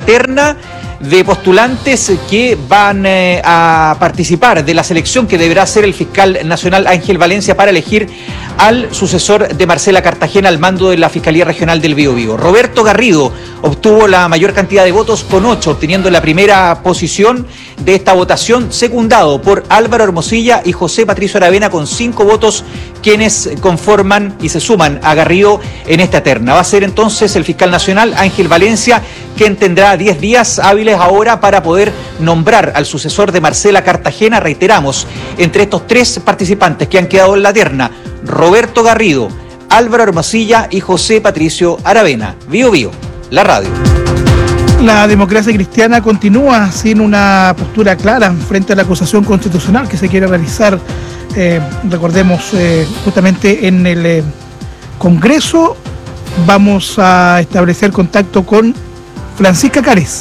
terna de postulantes que van a participar de la selección que deberá hacer el fiscal nacional Ángel Valencia para elegir al sucesor de Marcela Cartagena al mando de la Fiscalía Regional del Biobío. Roberto Garrido obtuvo la mayor cantidad de votos con 8, obteniendo la primera posición de esta votación, secundado por Álvaro Hermosilla y José Patricio Aravena con 5 votos, quienes conforman y se suman a Garrido en esta terna. Va a ser entonces el fiscal nacional Ángel Valencia quien tendrá 10 días hábiles ahora para poder nombrar al sucesor de Marcela Cartagena. Reiteramos, entre estos 3 participantes que han quedado en la terna, Roberto Garrido, Álvaro Hermosilla y José Patricio Aravena. Bío Bío, la radio. La democracia cristiana continúa sin una postura clara frente a la acusación constitucional que se quiere realizar, recordemos, justamente en el Congreso. Vamos a establecer contacto con Francisca Cárez.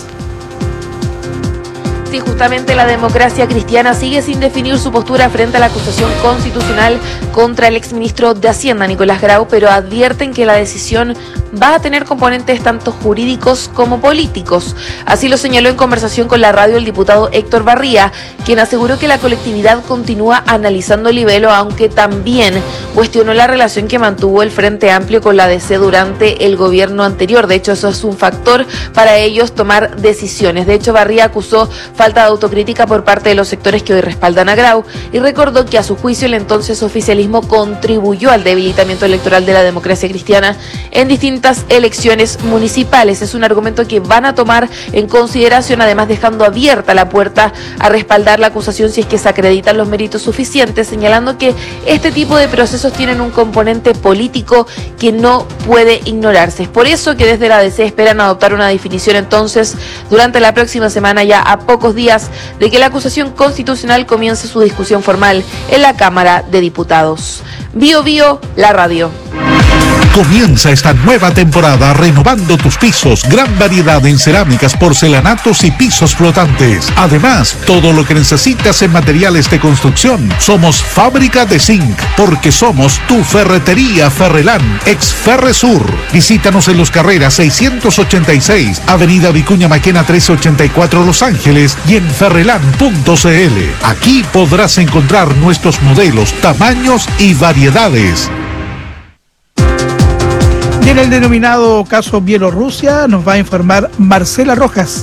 Sí, justamente la democracia cristiana sigue sin definir su postura frente a la acusación constitucional contra el exministro de Hacienda, Nicolás Grau, pero advierten que la decisión va a tener componentes tanto jurídicos como políticos. Así lo señaló en conversación con la radio el diputado Héctor Barría, quien aseguró que la colectividad continúa analizando el libelo, aunque también cuestionó la relación que mantuvo el Frente Amplio con la DC durante el gobierno anterior. De hecho, eso es un factor para ellos tomar decisiones. De hecho, Barría acusó falta de autocrítica por parte de los sectores que hoy respaldan a Grau y recordó que a su juicio el entonces oficialismo contribuyó al debilitamiento electoral de la democracia cristiana en distintas elecciones municipales. Es un argumento que van a tomar en consideración, además dejando abierta la puerta a respaldar la acusación si es que se acreditan los méritos suficientes, señalando que este tipo de procesos tienen un componente político que no puede ignorarse. Es por eso que desde la DC esperan adoptar una definición entonces durante la próxima semana, ya a pocos días de que la acusación constitucional comience su discusión formal en la Cámara de Diputados. Bío Bío, la radio. Comienza esta nueva temporada renovando tus pisos. Gran variedad en cerámicas, porcelanatos y pisos flotantes. Además, todo lo que necesitas en materiales de construcción. Somos Fábrica de Zinc, porque somos tu ferretería Ferrelán, ex Ferresur. Visítanos en Los Carreras 686, Avenida Vicuña Maquena 1384, Los Ángeles, y en ferrelán.cl. Aquí podrás encontrar nuestros modelos, tamaños y variedades. Y en el denominado caso Bielorrusia nos va a informar Marcela Rojas.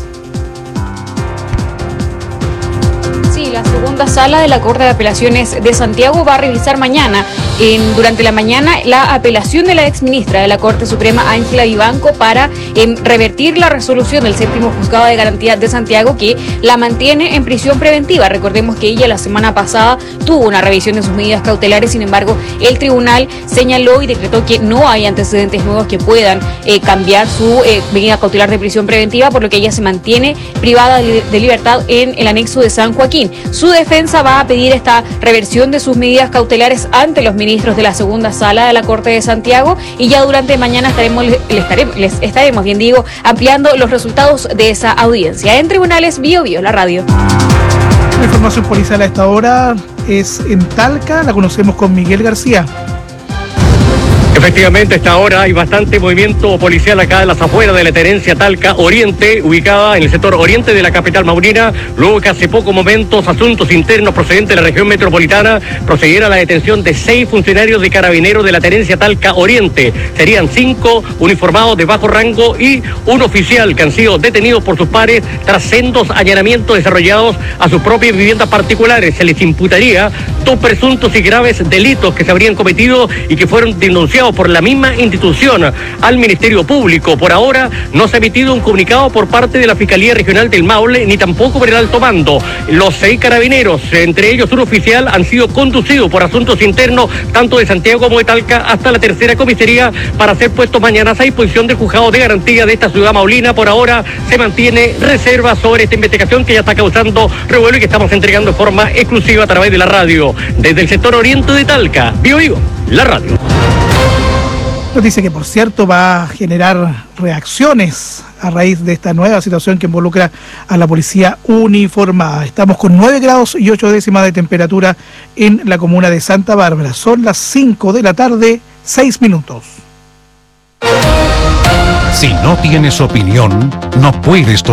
Sí, la segunda sala de la Corte de Apelaciones de Santiago va a revisar mañana, durante la mañana, la apelación de la exministra de la Corte Suprema, Ángela Vivanco, para revertir la resolución del 7º Juzgado de Garantía de Santiago, que la mantiene en prisión preventiva. Recordemos que ella la semana pasada tuvo una revisión de sus medidas cautelares, sin embargo, el tribunal señaló y decretó que no hay antecedentes nuevos que puedan cambiar su medida cautelar de prisión preventiva, por lo que ella se mantiene privada de libertad en el anexo de San Joaquín. Su defensa va a pedir esta reversión de sus medidas cautelares ante los ministros de la segunda sala de la Corte de Santiago, y ya durante mañana les estaremos ampliando los resultados de esa audiencia. En Tribunales, Bío Bío, la radio. La información policial a esta hora es en Talca, la conocemos con Miguel García. Efectivamente, a esta hora hay bastante movimiento policial acá en las afueras de la tenencia Talca Oriente, ubicada en el sector oriente de la capital maurina, luego que hace pocos momentos Asuntos Internos procedentes de la región metropolitana procedieron a la detención de 6 funcionarios de carabineros de la tenencia Talca Oriente. Serían 5 uniformados de bajo rango y un oficial que han sido detenidos por sus pares tras sendos allanamientos desarrollados a sus propias viviendas particulares. Se les imputaría 2 presuntos y graves delitos que se habrían cometido y que fueron denunciados por la misma institución al Ministerio Público. Por ahora no se ha emitido un comunicado por parte de la Fiscalía Regional del Maule, ni tampoco por el alto mando. Los 6 carabineros, entre ellos un oficial, han sido conducidos por Asuntos Internos, tanto de Santiago como de Talca, hasta la tercera comisaría para ser puestos mañana a disposición del juzgado de garantía de esta ciudad maulina. Por ahora se mantiene reserva sobre esta investigación que ya está causando revuelo y que estamos entregando de forma exclusiva a través de la radio. Desde el sector oriente de Talca, Bío Bío, la radio. Noticia que, por cierto, va a generar reacciones a raíz de esta nueva situación que involucra a la policía uniformada. Estamos con 9 grados y 8 décimas de temperatura en la comuna de Santa Bárbara. Son las 5 de la tarde, 6 minutos. Si no tienes opinión, no puedes